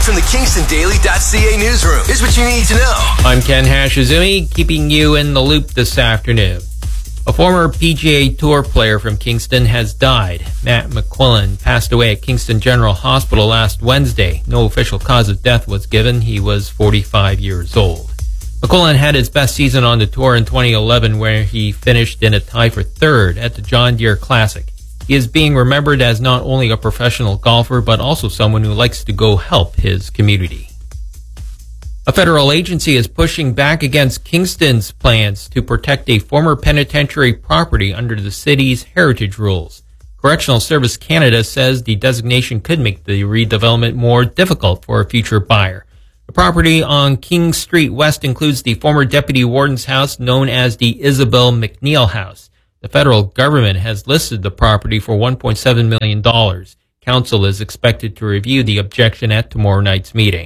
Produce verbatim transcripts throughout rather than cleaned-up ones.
From the Kingston Daily dot C A newsroom, here's what you need to know. I'm Ken Hashizumi, keeping you in the loop this afternoon. A former P G A Tour player from Kingston has died. Matt McQuillan passed away at Kingston General Hospital last Wednesday. No official cause of death was given. He was forty-five years old. McQuillan had his best season on the tour in twenty eleven, where he finished in a tie for third at the John Deere Classic. He is being remembered as not only a professional golfer, but also someone who likes to go help his community. A federal agency is pushing back against Kingston's plans to protect a former penitentiary property under the city's heritage rules. Correctional Service Canada says the designation could make the redevelopment more difficult for a future buyer. The property on King Street West includes the former deputy warden's house known as the Isabel McNeil House. The federal government has listed the property for one point seven million dollars. Council is expected to review the objection at tomorrow night's meeting.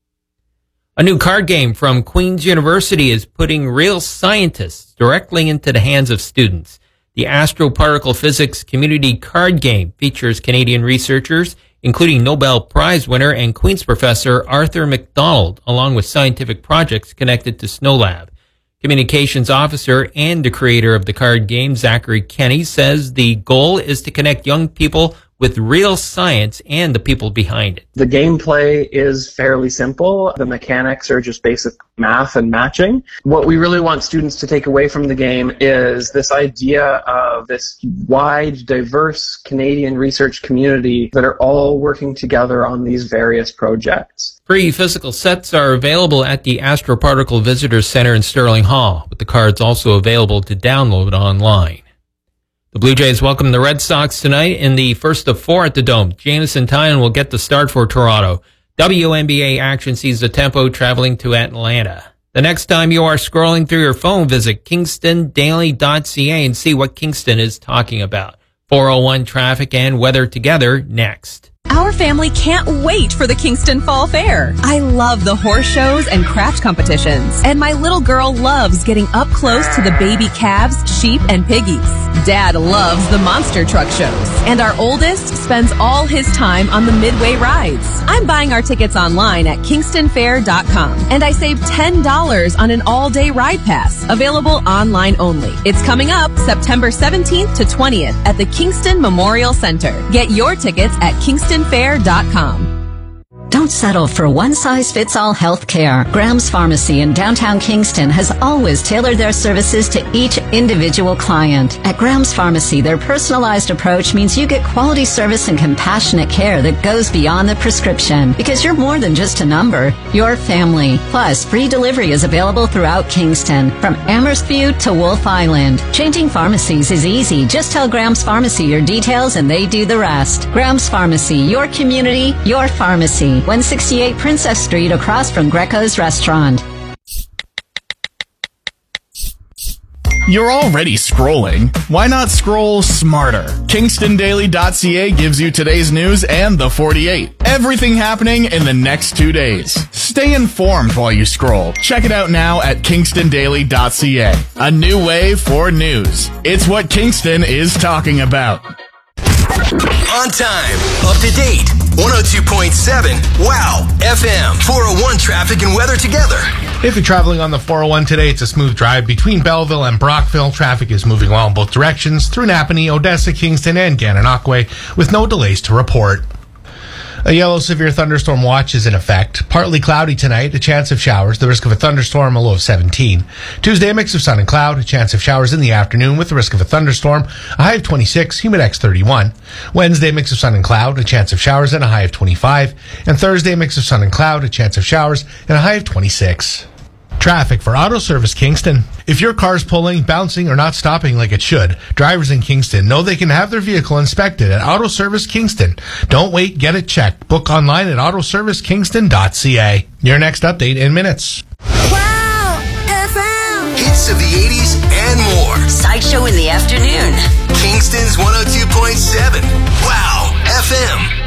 A new card game from Queen's University is putting real scientists directly into the hands of students. The Astroparticle Physics Community Card Game features Canadian researchers, including Nobel Prize winner and Queen's professor Arthur MacDonald, along with scientific projects connected to SNOLAB. Communications officer and the creator of the card game, Zachary Kenny, says the goal is to connect young people with real science and the people behind it. The gameplay is fairly simple. The mechanics are just basic math and matching. What we really want students to take away from the game is this idea of this wide, diverse Canadian research community that are all working together on these various projects. Free physical sets are available at the Astroparticle Visitor Center in Sterling Hall, with the cards also available to download online. The Blue Jays welcome the Red Sox tonight in the first of four at the Dome. Jamison Tynan will get the start for Toronto. W N B A action sees the Tempo traveling to Atlanta. The next time you are scrolling through your phone, visit Kingston Daily dot C A and see what Kingston is talking about. four oh one traffic and weather together next. Our family can't wait for the Kingston Fall Fair. I love the horse shows and craft competitions, and my little girl loves getting up close to the baby calves, sheep, and piggies. Dad loves the monster truck shows, and our oldest spends all his time on the midway rides. I'm buying our tickets online at kingston fair dot com, and I saved ten dollars on an all-day ride pass, available online only. It's coming up September seventeenth to twentieth at the Kingston Memorial Center. Get your tickets at kingston fair dot com. Don't settle for one-size-fits-all health care. Graham's Pharmacy in downtown Kingston has always tailored their services to each individual client. At Graham's Pharmacy, their personalized approach means you get quality service and compassionate care that goes beyond the prescription. Because you're more than just a number, you're family. Plus, free delivery is available throughout Kingston, from Amherst View to Wolf Island. Changing pharmacies is easy. Just tell Graham's Pharmacy your details and they do the rest. Graham's Pharmacy, your community, your pharmacy. one sixty-eight Princess Street across from Greco's Restaurant. You're already scrolling. Why not scroll smarter? Kingston Daily dot C A gives you today's news and the forty-eight. Everything happening in the next two days. Stay informed while you scroll. Check it out now at Kingston Daily dot C A. A new way for news. It's what Kingston is talking about. On time, up to date, one oh two point seven, Wow, F M, four oh one traffic and weather together. If you're traveling on the four oh one today, it's a smooth drive between Belleville and Brockville. Traffic is moving well in both directions through Napanee, Odessa, Kingston, and Gananoque with no delays to report. A yellow severe thunderstorm watch is in effect. Partly cloudy tonight, a chance of showers, the risk of a thunderstorm, a low of seventeen. Tuesday, a mix of sun and cloud, a chance of showers in the afternoon with the risk of a thunderstorm, a high of twenty-six, humidex thirty-one. Wednesday, mix of sun and cloud, a chance of showers, and a high of twenty-five. And Thursday, a mix of sun and cloud, a chance of showers, and a high of twenty-six. Traffic for Auto Service Kingston. If your car's pulling, bouncing, or not stopping like it should, drivers in Kingston know they can have their vehicle inspected at Auto Service Kingston. Don't wait, get it checked. Book online at auto service kingston dot c a. Your next update in minutes. Wow, F M. Hits of the eighties and more. Sideshow in the afternoon. Kingston's one oh two point seven, Wow, F M.